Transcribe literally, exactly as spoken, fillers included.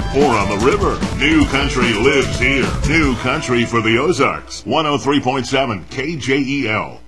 or on the river. New Country lives here. New Country for the Ozarks. one oh three point seven K J E L.